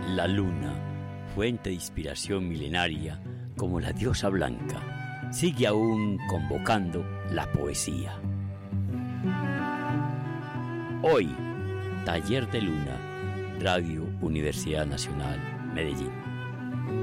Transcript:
La luna, fuente de inspiración milenaria como la diosa blanca, sigue aún convocando la poesía. Hoy, Taller de Luna, Radio Universidad Nacional, Medellín.